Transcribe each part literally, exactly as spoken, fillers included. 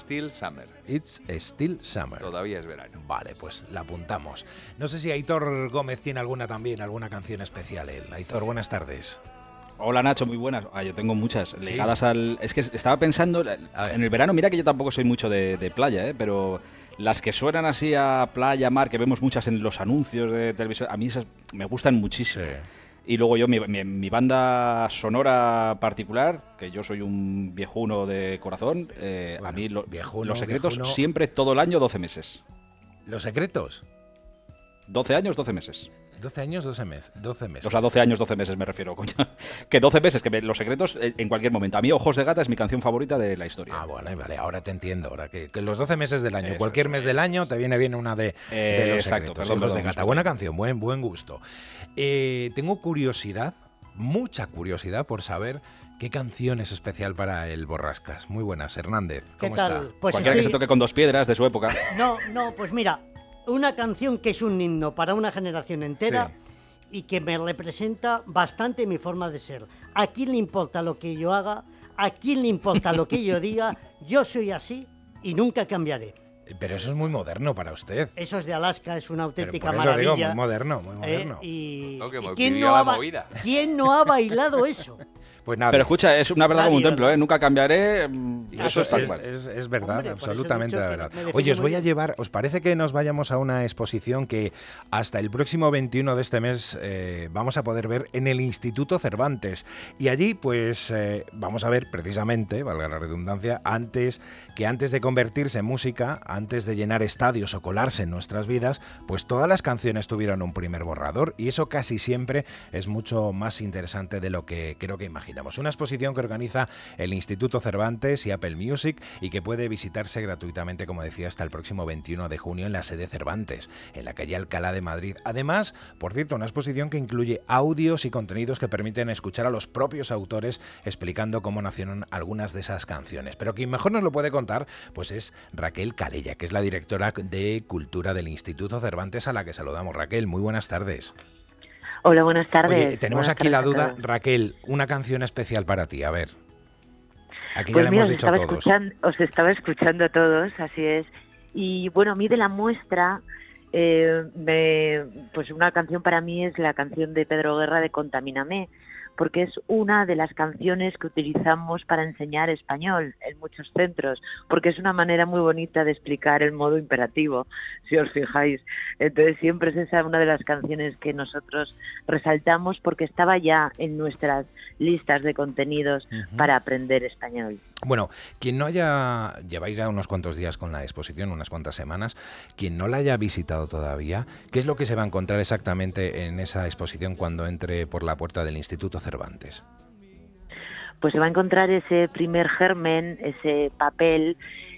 Still Summer. It's Still Summer. Todavía es verano. Vale, pues la apuntamos. No sé si Aitor Gómez tiene alguna también, alguna canción especial él. Aitor, buenas tardes. Hola Nacho, muy buenas. Ah, yo tengo muchas ¿Sí? ligadas al... Es que estaba pensando, en el verano, mira que yo tampoco soy mucho de, de playa, ¿eh? Pero las que suenan así a playa, mar, que vemos muchas en los anuncios de televisión, a mí esas me gustan muchísimo. Sí. Y luego yo, mi, mi, mi banda sonora particular, que yo soy un viejuno de corazón, eh, Bueno, a mí lo, viejuno, Los Secretos viejuno. siempre, todo el año, doce meses. ¿Los Secretos? doce años, doce meses. doce años, doce meses. doce meses. O sea, doce años, doce meses me refiero, coño. Que doce meses, que me- Los Secretos eh, en cualquier momento. A mí Ojos de Gata es mi canción favorita de la historia. Ah, bueno, vale, ahora te entiendo. Ahora que, que los doce meses del año, Eso, cualquier eso, mes del año, te viene bien una de, Eh, de Los exacto, Secretos. perdón, Hijos de perdón, Gata. me Buena equivoqué. canción, buen, buen gusto. Eh, tengo curiosidad, mucha curiosidad por saber qué canción es especial para el Borrascas. Muy buenas, Hernández. ¿Qué ¿Cómo tal? está? Pues Cualquiera que se estoy- toque con dos piedras de su época. No, no, pues mira, una canción que es un himno para una generación entera y que me representa bastante mi forma de ser. ¿A quién le importa lo que yo haga? ¿A quién le importa lo que yo diga? Yo soy así y nunca cambiaré. Pero eso es muy moderno para usted. Eso es de Alaska, es una Pero auténtica por eso maravilla. digo, muy moderno, muy ¿eh? moderno. y, No, que y me ¿quién, pidió no la ha, ba- movida. ¿quién no ha bailado eso? Pues nada. Pero escucha, es una verdad como un Nadie, templo, ¿verdad? ¿eh? Nunca cambiaré. mm, Y Eso eso es tal es, cual. es- es verdad, Hombre, por eso he absolutamente dicho la que verdad. me defiendo Oye, os muy voy a bien. llevar, ¿os parece que nos vayamos a una exposición que hasta el próximo veintiuno de este mes eh, vamos a poder ver en el Instituto Cervantes? Y allí, pues, eh, vamos a ver precisamente, valga la redundancia, antes que antes de convertirse en música, antes de llenar estadios o colarse en nuestras vidas, pues todas las canciones tuvieron un primer borrador y eso casi siempre es mucho más interesante de lo que creo que imaginamos. Una exposición que organiza el Instituto Cervantes y Apple Music y que puede visitarse gratuitamente, como decía, hasta el próximo veintiuno de junio en la sede Cervantes, en la calle Alcalá de Madrid. Además, por cierto, una exposición que incluye audios y contenidos que permiten escuchar a los propios autores explicando cómo nacieron algunas de esas canciones. Pero quien mejor nos lo puede contar, pues es Raquel Calella, que es la directora de Cultura del Instituto Cervantes, a la que saludamos. Raquel, muy buenas tardes. Hola, buenas tardes. Oye, tenemos Buenas aquí la tardes a duda, todos. Raquel, una canción especial para ti, a ver. Aquí Pues ya le mira, hemos os dicho a estaba, todos. escuchando, os estaba escuchando a todos, así es. Y bueno, a mí de la muestra, eh, me, pues una canción para mí es la canción de Pedro Guerra de Contamíname, porque es una de las canciones que utilizamos para enseñar español en muchos centros, porque es una manera muy bonita de explicar el modo imperativo, si os fijáis. Entonces siempre es esa una de las canciones que nosotros resaltamos porque estaba ya en nuestras listas de contenidos Ujú. para aprender español. Bueno, quien no haya, lleváis ya unos cuantos días con la exposición, unas cuantas semanas, quien no la haya visitado todavía, ¿qué es lo que se va a encontrar exactamente en esa exposición cuando entre por la puerta del Instituto Cervantes? Pues se va a encontrar ese primer germen, ese papel,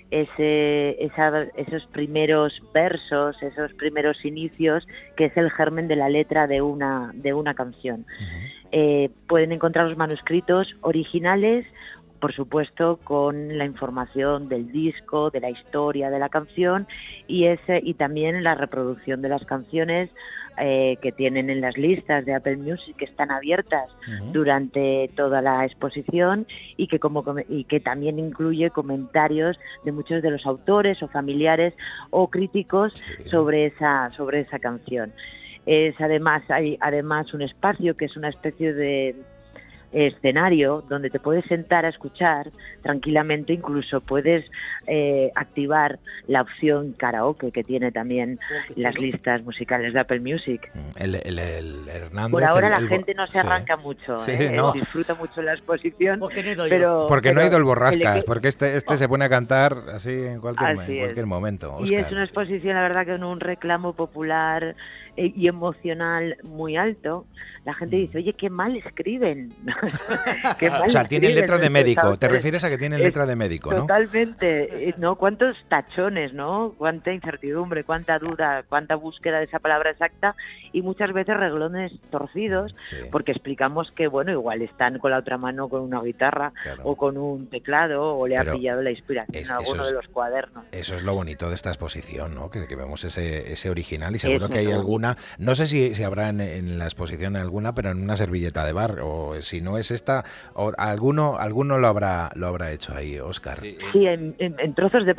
ese, esa- esos primeros versos, esos primeros inicios, que es el germen de la letra de una, de una canción. Eh, pueden encontrar los manuscritos originales, por supuesto, con la información del disco, de la historia de la canción y ese y también la reproducción de las canciones eh, que tienen en las listas de Apple Music, que están abiertas Ujú. durante toda la exposición y que como come- y que también incluye comentarios de muchos de los autores o familiares o críticos Sí. sobre esa sobre esa canción. Es además hay además un espacio que es una especie de escenario donde te puedes sentar a escuchar tranquilamente, incluso puedes eh, activar la opción karaoke que tiene también las listas musicales de Apple Music. El, el, el Hernández... Por ahora el- la el bo- gente no se sí. arranca mucho, Sí, ¿eh? no. Disfruta mucho la exposición, Porque no he ido yo. pero Porque no ha pero ido el Borrascas, equi- porque este, este se pone a cantar así en cualquier, Así en es. cualquier momento. Y es Óscar. una exposición, la verdad, que con un reclamo popular eh, y emocional muy alto. La gente dice, oye, qué mal escriben. Qué mal O sea, tiene escriben letra de nuestros médico. Te autores". refieres a que tiene Es letra de médico, ¿no? Totalmente, eh, ¿no? Cuántos tachones, ¿no? Cuánta incertidumbre, cuánta duda, cuánta búsqueda de esa palabra exacta y muchas veces reglones torcidos, Sí. porque explicamos que, bueno, igual están con la otra mano con una guitarra Claro. o con un teclado o le Pero ha pillado la inspiración es- en alguno eso es- de los cuadernos. Eso es lo bonito de esta exposición, ¿no? Que, que vemos ese, ese original y seguro Eso que es hay lo alguna, no sé si, si habrá en, en la exposición alguna, pero en una servilleta de bar, o si no es esta, o alguno, alguno lo habrá, lo habrá hecho ahí, Óscar. Sí, Sí, en, en- en trozos de